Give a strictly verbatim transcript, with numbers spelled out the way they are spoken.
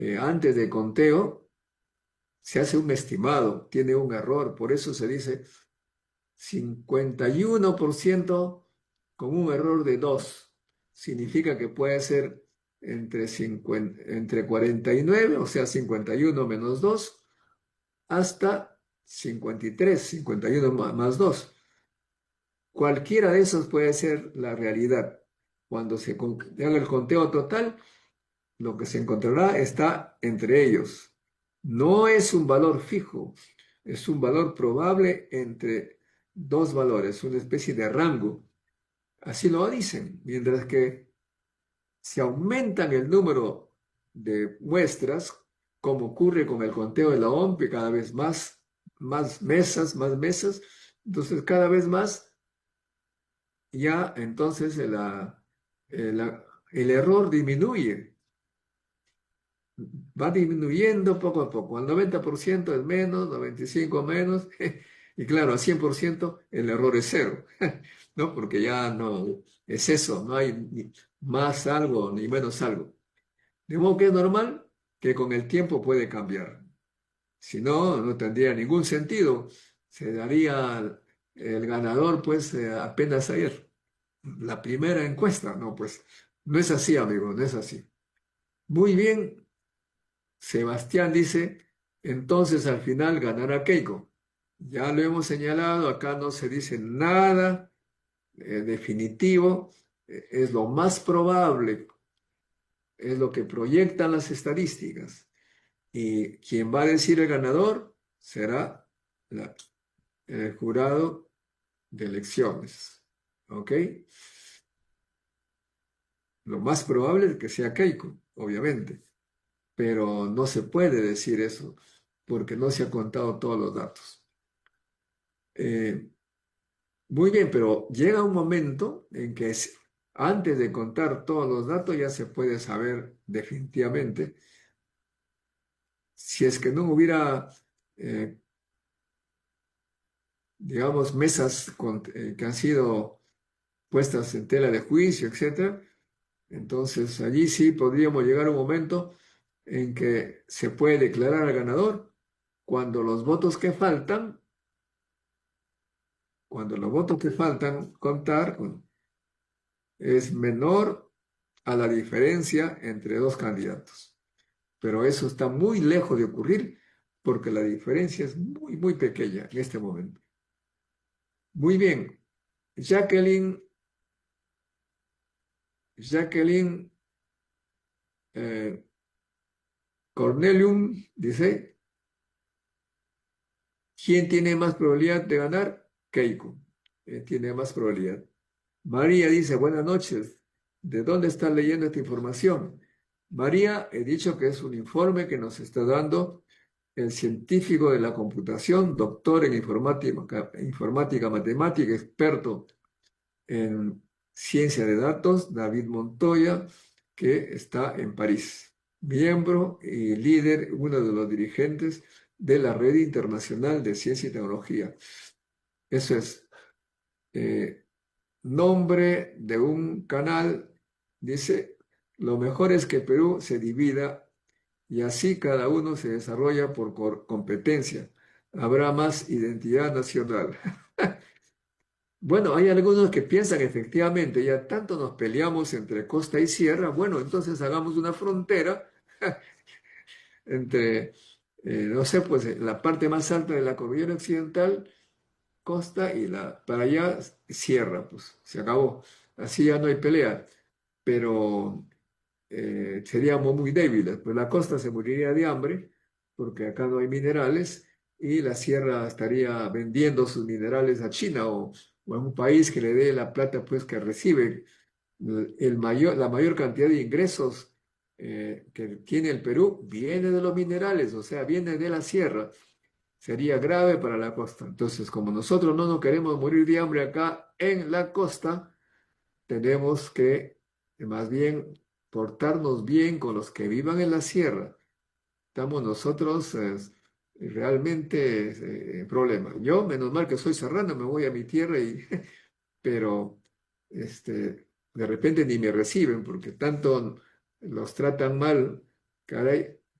eh, antes de conteo, se hace un estimado, tiene un error, por eso se dice cincuenta y uno por ciento con un error de dos. Significa que puede ser entre, cincuenta entre cuarenta y nueve, o sea, cincuenta y uno menos dos, hasta cincuenta y tres, cincuenta y uno más dos. Cualquiera de esos puede ser la realidad. Cuando se haga el conteo total, lo que se encontrará está entre ellos. No es un valor fijo, es un valor probable entre dos valores, una especie de rango. Así lo dicen, mientras que si aumentan el número de muestras, como ocurre con el conteo de la O M P E, cada vez más, más mesas, más mesas, entonces cada vez más, ya entonces la, el, el error disminuye, va disminuyendo poco a poco. Al noventa por ciento es menos, noventa y cinco por ciento menos, y claro, al cien por ciento el error es cero, ¿no? Porque ya no es eso, no hay ni más algo ni menos algo. De modo que es normal que con el tiempo puede cambiar. Si no, no tendría ningún sentido. Se daría el ganador, pues, eh, apenas ayer. La primera encuesta, no, pues, no es así, amigo, no es así. Muy bien, Sebastián dice, entonces al final ganará Keiko. Ya lo hemos señalado, acá no se dice nada eh, definitivo, eh, es lo más probable, es lo que proyectan las estadísticas. Y quien va a decir el ganador será la- el jurado de elecciones. ¿Ok? Lo más probable es que sea Keiko, obviamente, pero no se puede decir eso porque no se han contado todos los datos. Eh, muy bien, pero llega un momento en que es- antes de contar todos los datos ya se puede saber definitivamente si es que no hubiera, eh, digamos, mesas con- eh, que han sido puestas en tela de juicio, etcétera. Entonces allí sí podríamos llegar a un momento en que se puede declarar al ganador cuando los votos que faltan, cuando los votos que faltan contar con- es menor a la diferencia entre dos candidatos. Pero eso está muy lejos de ocurrir porque la diferencia es muy, muy pequeña en este momento. Muy bien. Jacqueline, Jacqueline eh, Cornelium dice, ¿quién tiene más probabilidad de ganar? Keiko. Eh, tiene más probabilidad. María dice, buenas noches. ¿De dónde está leyendo esta información? María, he dicho que es un informe que nos está dando el científico de la computación, doctor en informática, informática matemática, experto en ciencia de datos, David Montoya, que está en París, miembro y líder, uno de los dirigentes de la Red Internacional de Ciencia y Tecnología. Eso es. Eh, nombre de un canal, dice, lo mejor es que Perú se divida y así cada uno se desarrolla por competencia. Habrá más identidad nacional. Bueno, hay algunos que piensan efectivamente, ya tanto nos peleamos entre costa y sierra, bueno, entonces hagamos una frontera entre, eh, no sé, pues eh, la parte más alta de la cordillera occidental, costa, y la, para allá sierra, pues se acabó. Así ya no hay pelea, pero eh, seríamos muy débiles, pues la costa se moriría de hambre, porque acá no hay minerales, y la sierra estaría vendiendo sus minerales a China o, o a un país que le dé la plata pues que recibe. El mayor, la mayor cantidad de ingresos eh, que tiene el Perú viene de los minerales, o sea, viene de la sierra. Sería grave para la costa. Entonces, como nosotros no nos queremos morir de hambre acá en la costa, tenemos que eh, más bien portarnos bien con los que vivan en la sierra. Estamos nosotros eh, realmente eh, en problema. Yo, menos mal que soy serrano, me voy a mi tierra y, pero este, de repente ni me reciben porque tanto los tratan mal, caray.